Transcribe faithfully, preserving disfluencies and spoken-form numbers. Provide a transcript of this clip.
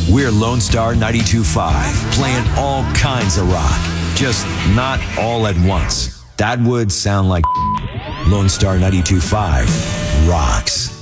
We're Lone Star ninety-two point five, playing all kinds of rock, just not all at once. That would sound like Lone Star ninety-two point five rocks.